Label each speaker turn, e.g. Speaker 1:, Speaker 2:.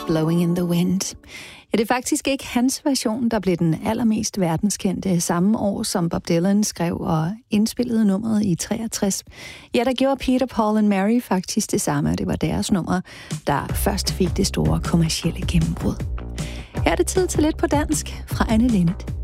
Speaker 1: Blowing in the Wind. Ja, det er faktisk ikke hans version, der blev den allermest verdenskendte samme år, som Bob Dylan skrev og indspillede nummeret i 63. Ja, der gjorde Peter, Paul and Mary faktisk det samme, og det var deres nummer, der først fik det store kommercielle gennembrud. Her er det tid til lidt på dansk fra Anne Linnet.